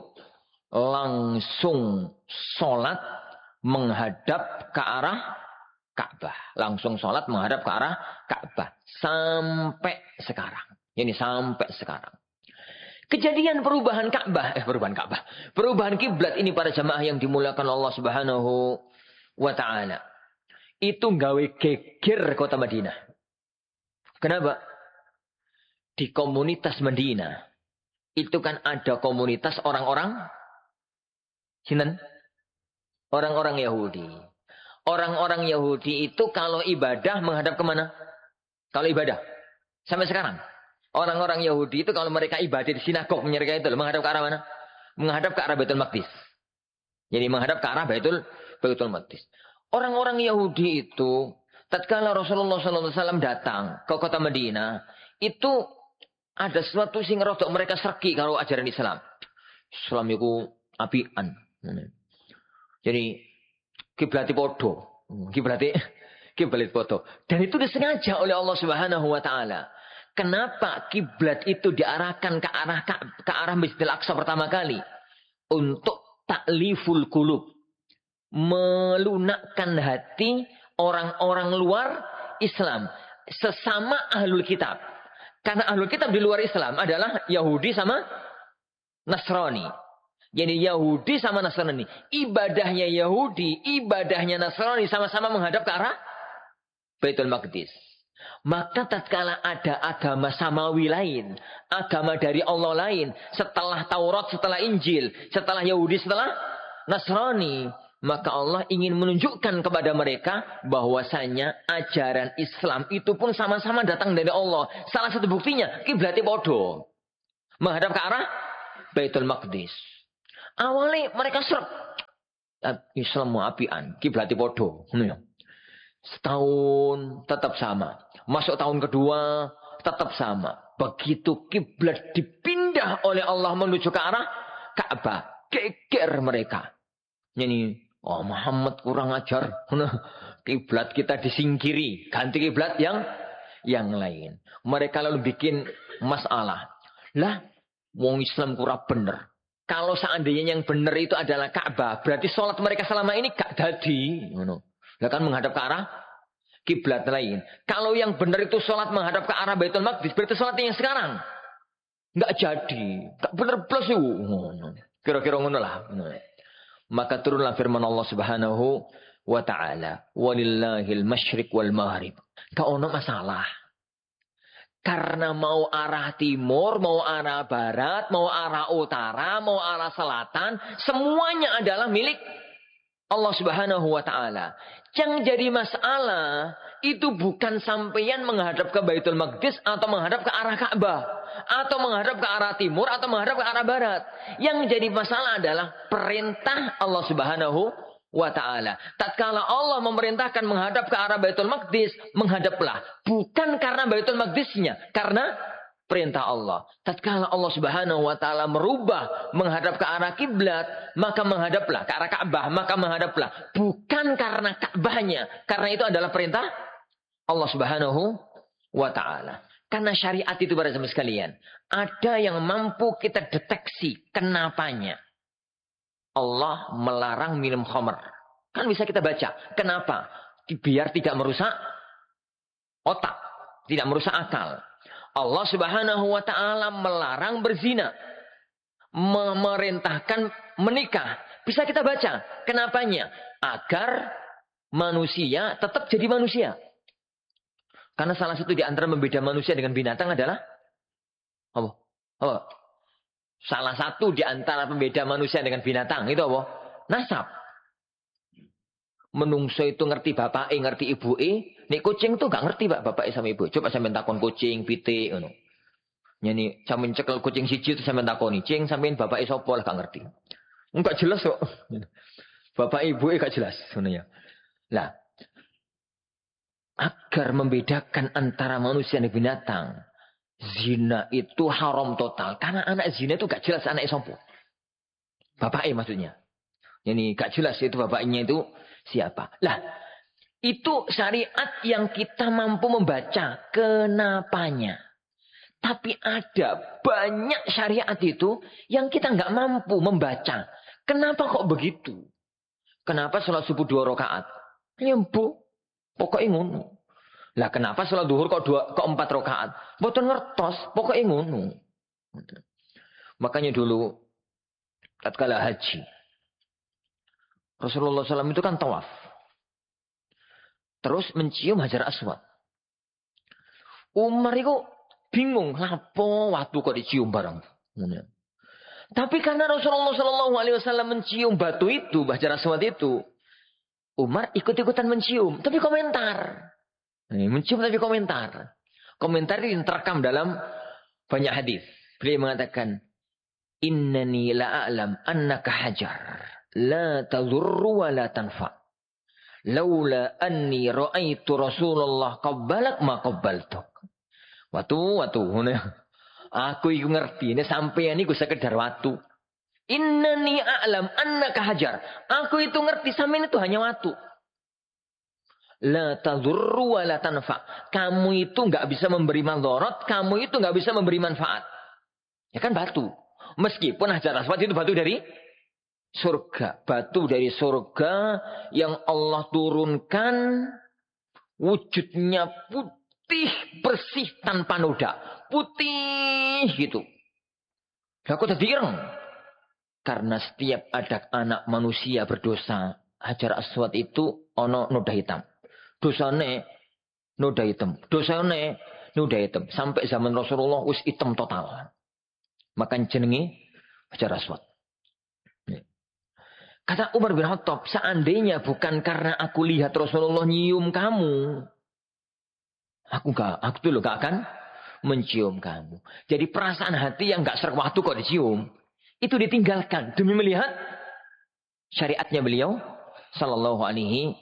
Speaker 6: langsung salat menghadap ke arah Ka'bah, langsung salat menghadap ke arah Ka'bah sampai sekarang. Ini sampai sekarang. Kejadian perubahan kiblat ini para jamaah yang dimuliakan Allah Subhanahu wa Ta'ala. Itu gawe geger kota Madinah. Kenapa? Di komunitas Madinah itu kan ada komunitas orang-orang sinten? Orang-orang Yahudi. Orang-orang Yahudi itu kalau ibadah menghadap kemana? Kalau ibadah sampai sekarang. Orang-orang Yahudi itu kalau mereka ibadah di sinagog mereka itu menghadap ke arah mana? Menghadap ke arah Baitul Maqdis. Jadi menghadap ke arah Baitul Maqdis. Orang-orang Yahudi itu tatkala Rasulullah SAW datang ke kota Madinah, itu ada sesuatu sing rodok mereka serki kalau ajaran Islam. Islam itu apian. Jadi kiblati podo. Kiblati podo. Dan itu disengaja oleh Allah Subhanahu wa Ta'ala. Kenapa kiblat itu diarahkan ke arah Masjidil Aqsa pertama kali? Untuk ta'liful qulub. Melunakkan hati orang-orang luar Islam. Sesama ahlul kitab. Karena ahlul kitab di luar Islam adalah Yahudi sama Nasrani. Jadi Yahudi sama Nasrani. Ibadahnya Yahudi, ibadahnya Nasrani sama-sama menghadap ke arah Baitul Maqdis. Maka tatkala ada agama samawi lain, agama dari Allah lain, setelah Taurat, setelah Injil, setelah Yahudi, setelah Nasrani, Maka Allah ingin menunjukkan kepada mereka bahwasanya ajaran Islam itu pun sama-sama datang dari Allah. Salah satu buktinya, kiblatnya bodoh. Menghadap ke arah Baitul Maqdis. Awalnya mereka serap. Islam mau apian, kiblatnya bodoh. Setahun tetap sama. Masuk tahun kedua tetap sama. Begitu kiblat dipindah oleh Allah menuju ke arah Ka'bah, geger mereka. Ini Muhammad kurang ajar. Kiblat kita disingkiri, ganti kiblat yang lain. Mereka lalu bikin masalah. Lah, wong Islam kurang bener. Kalau seandainya yang benar itu adalah Ka'bah, berarti sholat mereka selama ini gak jadi. Lah kan menghadap ke arah kiblat lain. Kalau yang benar itu sholat menghadap ke arah Baitul Maqdis, berarti sholatnya yang sekarang gak jadi. Gak bener plus itu. Kira-kira ngono lah. Maka turunlah firman Allah Subhanahu wa ta'ala. Walillahil masyriq wal maghrib. Gak ono masalah. Karena mau arah timur, mau arah barat, mau arah utara, mau arah selatan, semuanya adalah milik Allah Subhanahu wa ta'ala. Yang jadi masalah itu bukan sampeyan menghadap ke Baitul Maqdis atau menghadap ke arah Ka'bah, atau menghadap ke arah timur atau menghadap ke arah barat. Yang jadi masalah adalah perintah Allah Subhanahu wa ta'ala. Tatkala Allah memerintahkan menghadap ke arah Baitul Maqdis, menghadaplah. Bukan karena Baitul Maqdisnya, karena perintah Allah. Tatkala Allah Subhanahu wa ta'ala merubah menghadap ke arah kiblat, maka menghadaplah. Ke arah Ka'bah, maka menghadaplah. Bukan karena Ka'bahnya, karena itu adalah perintah Allah Subhanahu wa ta'ala. Karena syariat itu para jemaah sekalian, ada yang mampu kita deteksi kenapanya. Allah melarang minum khamr. Kan bisa kita baca. Kenapa? Biar tidak merusak otak. Tidak merusak akal. Allah Subhanahu wa ta'ala melarang berzina. Memerintahkan menikah. Bisa kita baca. Kenapanya? Agar manusia tetap jadi manusia. Karena salah satu di antara membeda manusia dengan binatang adalah apa? Salah satu di antara pembeda manusia dengan binatang itu apa? Nasab. Menungso itu ngerti bapak ngerti ibu nek kucing tuh gak ngerti bapak sama ibu. Coba sampean takon kucing, pitik ngono. Nyani sampean cekel kucing siji terus sampean takoni, "Cing, sampean bapak sapa?" Lah gak ngerti. Enggak jelas kok. Bapak ibu gak jelas sebenarnya. Lah, agar membedakan antara manusia dan binatang, zina itu haram total. Karena anak zina itu gak jelas anak sopo. Bapaknya maksudnya. Ini gak jelas itu bapaknya itu siapa. Lah, itu syariat yang kita mampu membaca kenapanya. Tapi ada banyak syariat itu yang kita gak mampu membaca. Kenapa kok begitu? Kenapa sholat subuh 2 rakaat? Nyembuh. Pokoknya ngono. Lah kenapa sholat duhur kok 4 rakaat? Mboten ngertos, pokoknya ngono. Makanya dulu tatkala haji, Rasulullah SAW itu kan tawaf. Terus mencium Hajar Aswad. Umar itu bingung, lapo waktu kok dicium bareng. Tapi karena Rasulullah SAW mencium batu itu, Hajar Aswad itu, Umar ikut-ikutan mencium, tapi komentar. Mencium tapi komentar. Komentar ini terekam dalam banyak hadis. Beliau mengatakan, "Innani la'alam annaka hajar, la tadurru wa la tanfa. Laula anni ra'aitu Rasulullah qabbalak ma qabbaltuk." Watu. Aku iku ngerti, ini sampeyan iku sekedar watu. Innani a'lam annaka hajar. Aku itu ngerti sampeyan itu hanya watu. La tadurru wa la tanfa. Kamu itu enggak bisa memberi mandorot, kamu itu enggak bisa memberi manfaat. Ya kan batu. Meskipun Hajar Aswad itu batu dari surga, batu dari surga yang Allah turunkan, wujudnya putih bersih tanpa noda, putih gitu. Aku tadi ireng. Karena setiap ada anak manusia berdosa, Hajar Aswad itu ono noda hitam. Dosane noda hitam. Dosane noda hitam. Sampai zaman Rasulullah wis hitam total. Makan jenenge Hajar Aswad. Kata Umar bin Khattab, seandainya bukan karena aku lihat Rasulullah nyium kamu, aku dulu gak akan mencium kamu. Jadi perasaan hati yang gak serak waktu kok dicium, itu ditinggalkan demi melihat syariatnya beliau sallallahu alaihi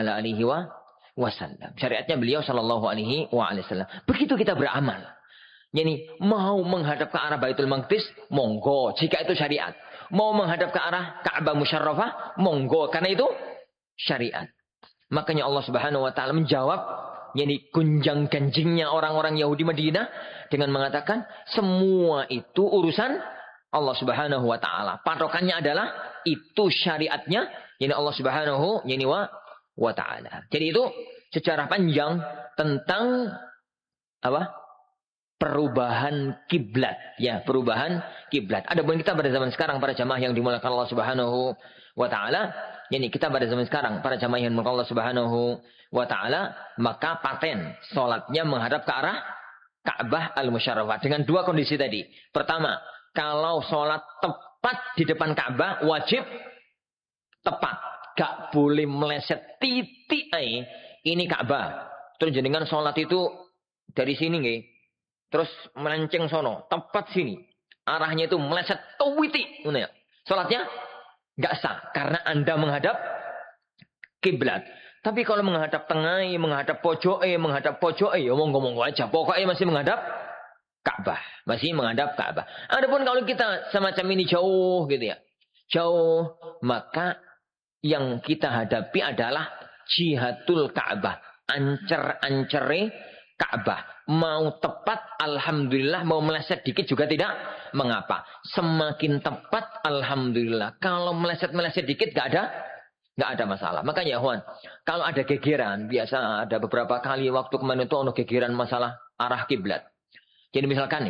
Speaker 6: wasallam. Syariatnya beliau sallallahu alaihi wasallam. Begitu kita beramal. Yani mau menghadap ke arah Baitul Maqdis, monggo jika itu syariat. Mau menghadap ke arah Ka'bah Musyarrafah, monggo karena itu syariat. Makanya Allah Subhanahu wa taala menjawab yani gunjang-ganjingnya orang-orang Yahudi Madinah dengan mengatakan semua itu urusan Allah Subhanahu wa taala. Patokannya adalah itu syariatnya yani Allah Subhanahu wa taala. Jadi itu secara panjang tentang apa? Perubahan kiblat, ya perubahan kiblat. Adapun kita pada zaman sekarang para jamaah yang dimuliakan Allah Subhanahu wa taala, yani kita pada zaman sekarang para jamaah yang dimuliakan Allah Subhanahu wa taala, maka paten salatnya menghadap ke arah Ka'bah Al-Musyarrafah dengan dua kondisi tadi. Pertama, kalau salat tepat di depan Ka'bah wajib tepat, gak boleh meleset titik ini Ka'bah. Terus jenengan salat itu dari sini nggih. Terus melenceng sono, tepat sini. Arahnya itu meleset tuwiti. Salatnya nggak sah karena Anda menghadap kiblat. Tapi kalau menghadap tengah, menghadap pojok, ya monggo-monggo aja. Pokoknya masih menghadap Ka'bah, masih menghadap Ka'bah. Adapun kalau kita semacam ini jauh gitu ya. Jauh, maka yang kita hadapi adalah jihatul Ka'bah. Ancer-ancere Ka'bah. Mau tepat, alhamdulillah. Mau meleset dikit juga tidak mengapa. Semakin tepat, alhamdulillah. Kalau meleset-meleset dikit gak ada masalah. Makanya Juan, kalau ada gegeran, biasa ada beberapa kali waktu kemarin itu ada gegeran masalah arah kiblat. Jadi misalkan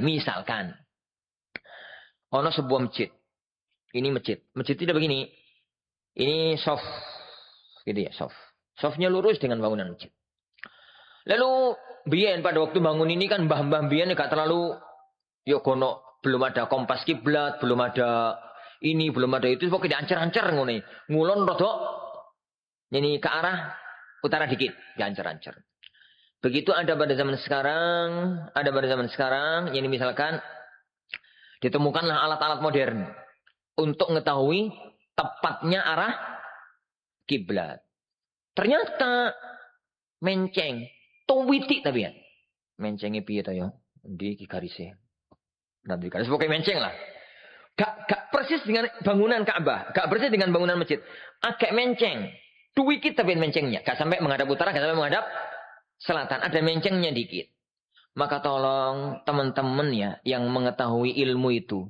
Speaker 6: ono sebuah masjid. Ini masjid. Masjid tidak begini. Ini soft. Gitu ya, soft. Softnya lurus dengan bangunan masjid. Lalu biyen pada waktu bangun ini kan mbah-mbah biyen gak terlalu kono, belum ada kompas kiblat, belum ada ini, belum ada itu, pokoknya ancer-ancer ngene. Ngulon rodok ini ke arah utara dikit, ancer-ancer. Begitu ada pada zaman sekarang, ini misalkan ditemukanlah alat-alat modern untuk mengetahui tepatnya arah kiblat. Ternyata menceng tuwiti tapi ya. Mencengnya piye to ya? Ndi iki garise. Nanti garis pokoknya menceng lah. Gak persis dengan bangunan Ka'bah, gak persis dengan bangunan masjid. Agak menceng. Tuwikit tapi mencengnya, gak sampai menghadap utara, gak sampai menghadap selatan, ada mencengnya dikit. Maka tolong teman-teman ya yang mengetahui ilmu itu,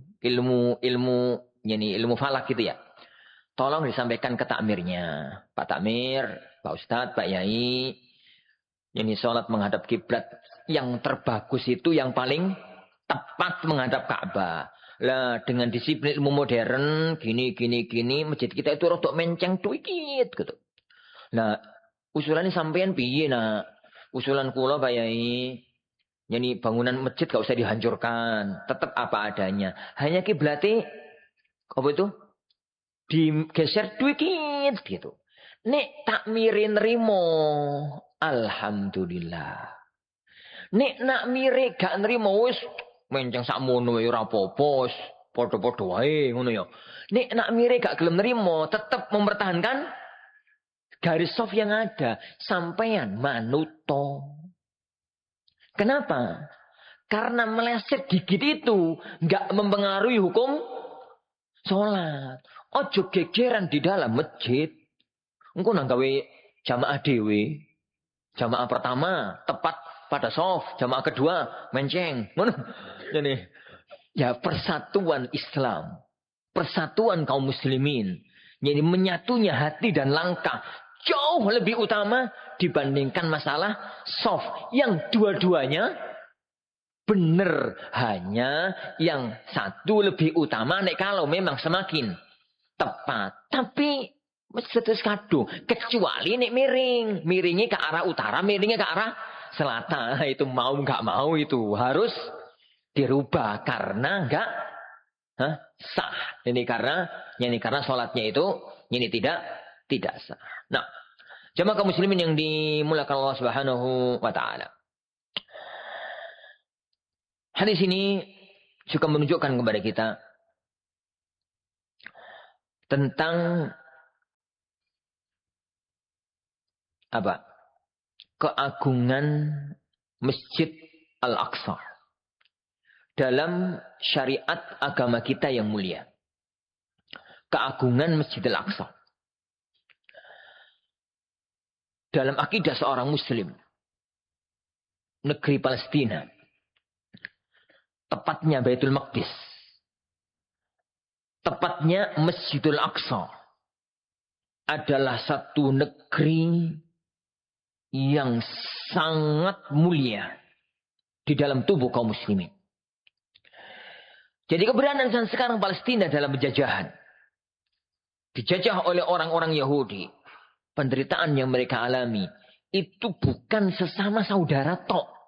Speaker 6: ilmu falak gitu ya. Tolong disampaikan ke takmirnya. Pak Takmir, Pak Ustadz, Pak Yai, ini sholat menghadap kiblat yang terbagus itu yang paling tepat menghadap Ka'bah. Lah dengan disiplin ilmu modern gini masjid kita itu rodok menceng dikit gitu. Nah, usulannya sampean piye nak? Usulan kula Pak Yai, yani bangunan masjid gak usah dihancurkan, tetap apa adanya. Hanya kiblatnya apa itu? Digeser dikit gitu. Nek takmirin rimo, alhamdulillah. Nek nak mire gak nrimo wis menceng sakmono wae ora apa-apa, padha-padha wae ngono ya. Nek nak mire gak gelem nrimo, tetep mempertahankan garis soft yang ada, sampean manuto. Kenapa? Karena meleset dikit itu gak mempengaruhi hukum sholat. Ojo gegeran di dalam masjid. Engko nang gawe jamaah dhewe. Jamaah pertama tepat pada soft, jamaah kedua menceng. Ngono. Jadi ya persatuan Islam, persatuan kaum muslimin. Jadi menyatunya hati dan langkah jauh lebih utama dibandingkan masalah soft yang dua-duanya benar, hanya yang satu lebih utama nek kalau memang semakin tepat. Tapi setus kado, kecuali nek miringnya ke arah utara, miringnya ke arah selatan, itu mau nggak mau itu harus dirubah karena sah. Ini karena sholatnya itu ini tidak sah. Nah, jamaah kaum muslimin yang dimuliakan Allah Subhanahu wa taala. Hadis ini juga menunjukkan kepada kita tentang keagungan Masjid Al-Aqsa dalam syariat agama kita yang mulia. Keagungan Masjid Al-Aqsa dalam akidah seorang muslim, negeri Palestina, tepatnya Baitul Maqdis, tepatnya Masjidul Aqsa, adalah satu negeri yang sangat mulia di dalam tubuh kaum muslimin. Jadi keberadaan sekarang Palestina dalam penjajahan, dijajah oleh orang-orang Yahudi, penderitaan yang mereka alami itu bukan sesama saudara tok.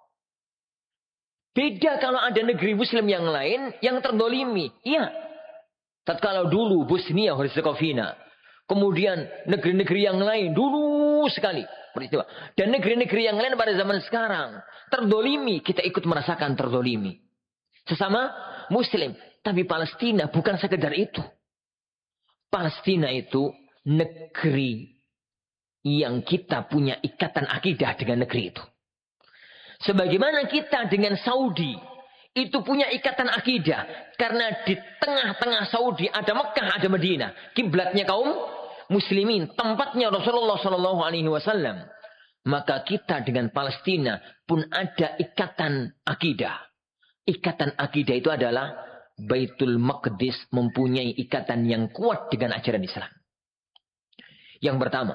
Speaker 6: Beda kalau ada negeri muslim yang lain yang terdolimi. Iya. Tatkala dulu Bosnia Herzegovina, kemudian negeri-negeri yang lain dulu sekali peristiwa. Dan negeri-negeri yang lain pada zaman sekarang terdolimi, kita ikut merasakan terdolimi. Sesama muslim. Tapi Palestina bukan sekedar itu. Palestina itu negeri yang kita punya ikatan akidah dengan negeri itu. Sebagaimana kita dengan Saudi itu punya ikatan akidah. Karena di tengah-tengah Saudi ada Mekah, ada Madinah. Kiblatnya kaum muslimin. Tempatnya Rasulullah SAW. Maka kita dengan Palestina pun ada ikatan akidah. Ikatan akidah itu adalah Baitul Maqdis mempunyai ikatan yang kuat dengan ajaran Islam. Yang pertama,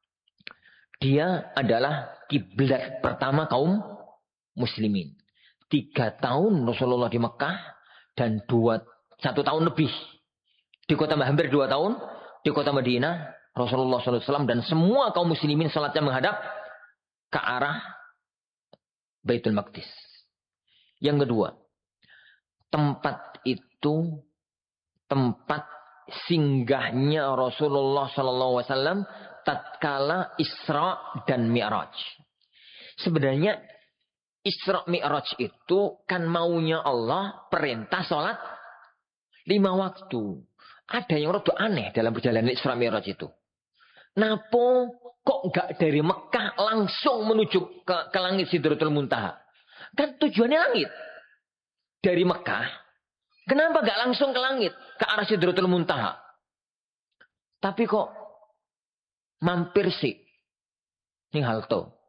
Speaker 6: dia adalah kiblat pertama kaum muslimin. 3 tahun Rasulullah di Mekah dan 1 tahun lebih di kota, hampir 2 tahun di kota Madinah Rasulullah SAW, dan semua kaum muslimin salatnya menghadap ke arah Baitul Maqdis. Yang kedua, tempat itu tempat singgahnya Rasulullah SAW tatkala Isra dan Mi'raj. Sebenarnya Isra Mi'raj itu kan maunya Allah, perintah sholat 5 waktu. Ada yang rada aneh dalam perjalanan Isra Mi'raj itu. Napo kok enggak dari Mekah langsung menuju ke langit Sidratul Muntaha? Kan tujuannya langit. Dari Mekah, kenapa enggak langsung ke langit, ke arah Sidratul Muntaha? Tapi kok mampir sih. Ini halte.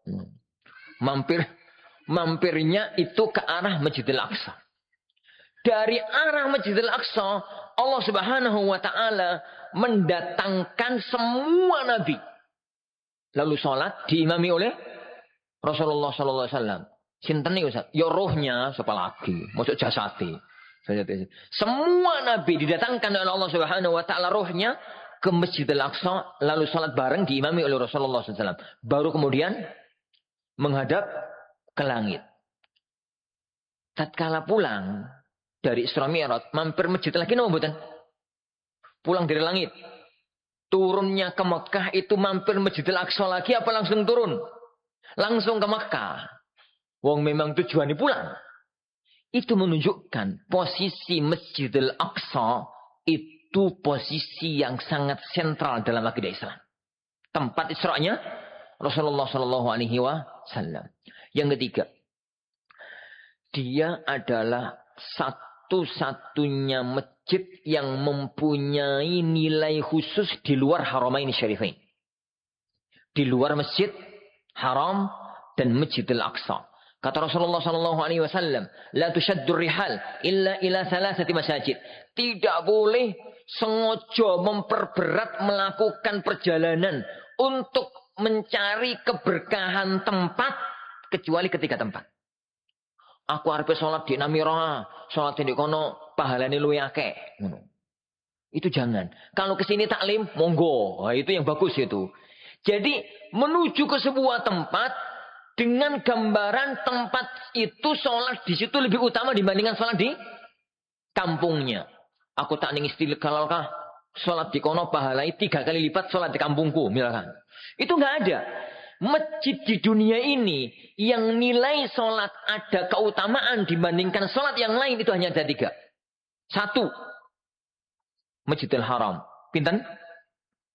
Speaker 6: Mampirnya itu ke arah Masjidil Aqsa. Dari arah Masjidil Aqsa, Allah Subhanahu wa taala mendatangkan semua nabi. Lalu salat diimami oleh Rasulullah sallallahu alaihi wasallam. Sinten iki Ustaz? Ya rohnya sapa lagi, maksud jasate. Semua nabi didatangkan oleh Allah Subhanahu wa taala rohnya ke Masjidil Aqsa, lalu salat bareng diimami oleh Rasulullah sallallahu alaihi wasallam. Baru kemudian menghadap ke langit. Tatkala pulang dari Isra Mi'raj, mampir masjid lagi napa mboten? Pulang dari langit. Turunnya ke Mekah itu mampir Masjidil Aqsa lagi apa langsung turun? Langsung ke Mekah. Wong memang tujuannya pulang. Itu menunjukkan posisi Masjidil Aqsa itu posisi yang sangat sentral dalam akidah Islam. Tempat Isra'nya Rasulullah SAW. Yang ketiga, dia adalah satu-satunya masjid yang mempunyai nilai khusus di luar Haramain Syarifain. Di luar Masjid Haram dan Masjidil Aqsa. Kata Rasulullah SAW, la tushaddur rihal illa ila 3 masajid. Tidak boleh sengaja memperberat melakukan perjalanan untuk mencari keberkahan tempat kecuali ketiga tempat. Aku arep salat di Namira, salat di kono pahalane luwih akeh. Itu jangan. Kalau ke sini taklim, monggo. Nah, itu yang bagus itu. Jadi menuju ke sebuah tempat dengan gambaran tempat itu salat di situ lebih utama dibandingkan salat di kampungnya. Aku tak ning Istiqlal kah? Sholat di kono pahalai 3 kali lipat sholat di kampungku, misalkan. Itu nggak ada. Masjid di dunia ini yang nilai sholat ada keutamaan dibandingkan sholat yang lain itu hanya ada 3. 1, Masjidil Haram. Pinten?